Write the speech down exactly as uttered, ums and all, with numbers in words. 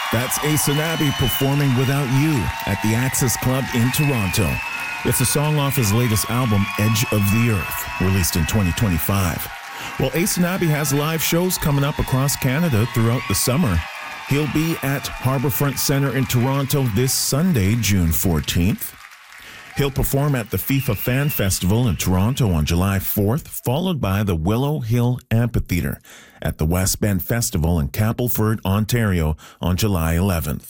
That's Ace and Abby performing Without You at the Access Club in Toronto. It's a song off his latest album, Edge of the Earth, released in twenty twenty-five. Well, Ace and Abby has live shows coming up across Canada throughout the summer. He'll be at Harbourfront Centre in Toronto this Sunday, June fourteenth. He'll perform at the FIFA Fan Festival in Toronto on July fourth, followed by the Willow Hill Amphitheatre at the West Bend Festival in Castleford, Ontario on July eleventh.